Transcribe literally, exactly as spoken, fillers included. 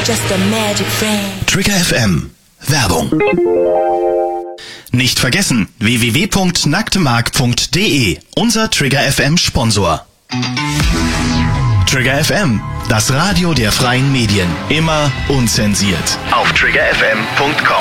just a magic friend. Trigger F M. Werbung. Nicht vergessen, w w w punkt nacktemark punkt d e, unser Trigger F M Sponsor. Trigger F M, das Radio der freien Medien. Immer unzensiert. Auf trigger f m punkt com.